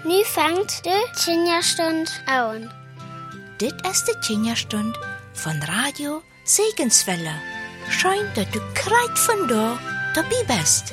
Nu fängt de Kinderstund an. Dit is de Kinderstund van Radio Segenswelle. Schön, dat du kreit van da dabei bist.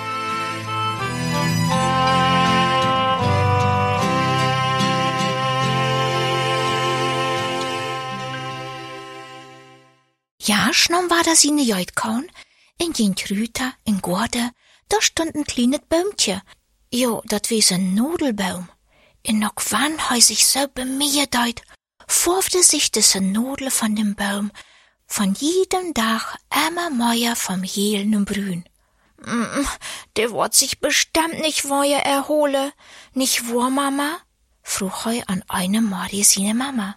Ja, schon war das in Joitkaun, in den Trüter, in Gorde, da stund ein kleines Bäumchen. Jo, dat wies ein Nudelbaum. In noch wann he sich so bemüht, vorfte sich des Nudel von dem Baum, von jedem Tag immer mehr vom Hehlen und Brühen. Der wird sich bestimmt nicht weiter erhole, nicht wahr, Mama? Frug he an eine Mari seine Mama.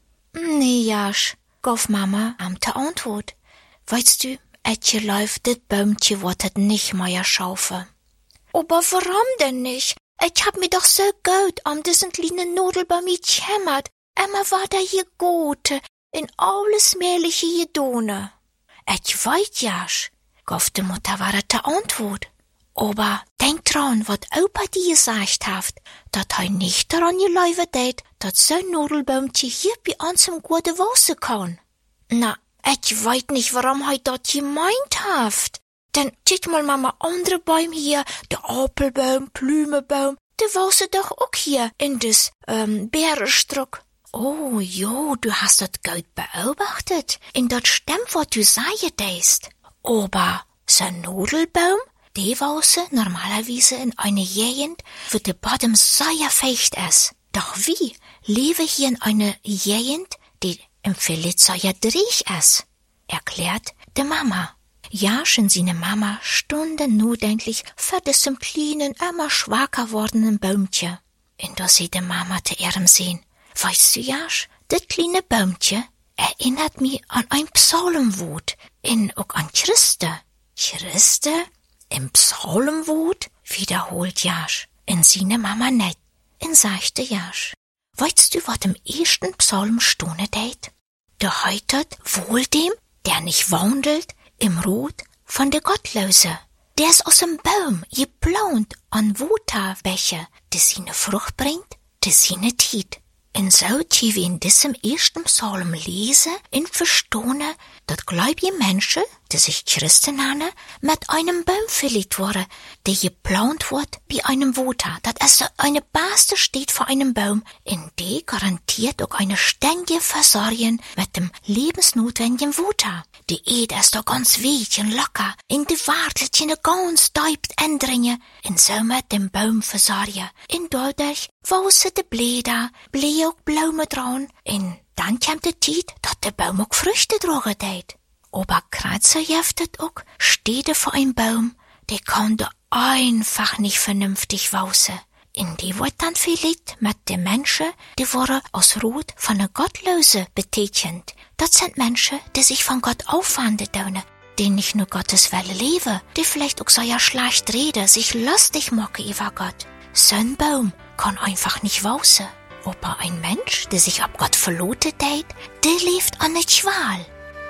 Nee, Jasch, gaf Mama am te Antwort. Weißt du, etje läuft dit Bäumtje wird het nicht mehr schaufe. Aber warum denn nicht? Ich hab mir doch so gut diesen kleinen Nudelbaum gekümmert. Immer war da hier Gute, in alles Mehrliche Jedone. Ich weiß, Jasch, gaf de Mutter war de Antwort. Aber denk dran, wat Opa dir gesagt hat, dat he nicht daran geläufe deit, dat so ein Nudelbaumtje hier bei uns im Gute wachsen kann. Na, ich weiß nicht, warum he dat gemeint haft. Denn tät mal Mama andere Bäume hier, der Apelbaum, Blümebaum, der wachsen doch auch hier in des Beerenstruck. Oh jo, du hast dat gut beobachtet. In dat stimmt, wat du sagen deist. Aber so ein Nudelbaum, die wachsen normalerweise in einer Gegend, wo der Boden sehr feucht ist. Doch wie lebe hier in einer Gegend, die im Philipp sehr dreich ist? Erklärt de Mama. Ja, schon seine Mama stunden notdentlich für diesem kleinen, immer schwacher wordenen Bäumtje. Und da sieht de Mama zu ihrem sehen. Weißt du, Jasch, das kleine Bäumtje erinnert mich an ein Psalmwort, auch an Christe. Christe? Im Psalmwort? Wiederholt Jasch. In seine Mama nicht. Und sagte Jasch. Weißt du, was im ersten Psalm stone deit? Der heitet wohl dem, der nicht wandelt, im Rot von der Gottlose. Der ist aus dem Baum geplant an Waterbecher, der seine Frucht bringt, der seine Tiet. Und so, die wir in diesem ersten Psalm lesen und verstehen, dass gläubige Menschen, die sich Christen nennen, mit einem Baum verliebt wurden, der geplant wird bei einem Water, dass es so eine Basis steht vor einem Baum, in der garantiert auch eine ständige Versorgung mit dem lebensnotwendigen Water. Die Ede ist doch ganz weich und locker, in die Wartelchen ganz däubt ändringen, in so mit dem Baum versorgen. Und dadurch wachsen die Blätter, blähen auch Blumen dran, und dann kommt die Zeit, dass der Baum auch Früchte tragen deit. Aber grad so jeftet auch, steht er vor einem Baum, der kann da einfach nicht vernünftig wachsen. In die wird dann vielleicht mit den Menschen, die wurden aus Rot von der Gottlose betätigt. Das sind Menschen, die sich von Gott aufwandern tun, die nicht nur Gottes Welle leben, die vielleicht auch so ja schlecht reden, sich lustig machen über Gott. So ein Baum kann einfach nicht wachsen. Aber ein Mensch, der sich ab Gott verlotet deit, der lebt an der Schwal.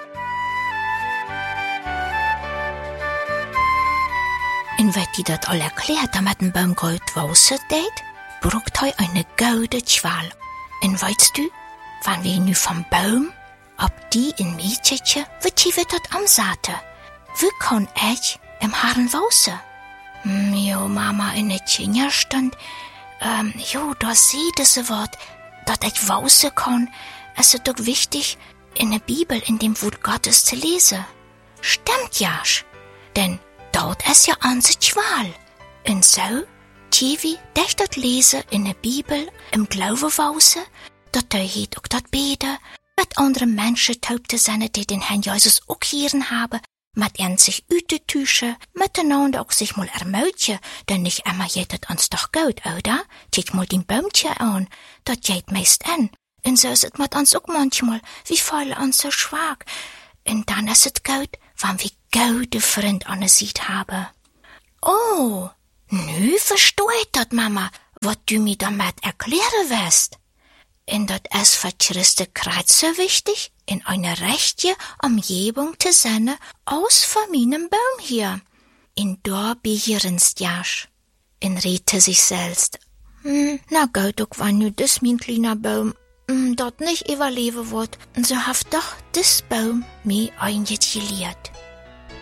Und wird die dat all erklärt, damit ein Baum gut wachsen deit, braucht he eine gute Schwal. Und weißt du, wann wir nu vom Baum, ob die in Mädchen, wie wird dat am Saate? Wie kann ich im Haaren wachsen? Jo, Mama, in der Kinderstund, jo, da sieht es Wort, dass ich wachsen kann. Es ist doch wichtig, in der Bibel, in dem Wort Gottes zu lesen. Stimmt, Jasch, denn dort ist ja unsere Schwal. Und so, Tivi, dich dort lesen in der Bibel, im Glauben wachsen, dass der Hiet auch dort beten, mit anderen Menschen taubte sein, die den Herrn Jesus auch hier haben, mit ihnen sich ütetüschen, miteinander auch sich mal ermöglichen, denn nicht immer jedet uns doch gut, oder? Tät mal den Bäumchen an, dat jed meist an. Und so ist es mit uns auch manchmal, wie voll uns so schwach. Und dann ist es gut, wenn wir gute Freund an der Seite haben. Oh, nu versteht dat, Mama, was du mir damit erklären wirst. Und dat ist für Christen kreuz so wichtig, in einer rechte Umgebung zu sein, aus von meinem Baum hier. In da behierenst Jasch. In rete sich selbst. Na gut, ook wann nu dis mein kleiner Baum dort nicht überleben wird, so haft doch dis Baum mir eingetiliert.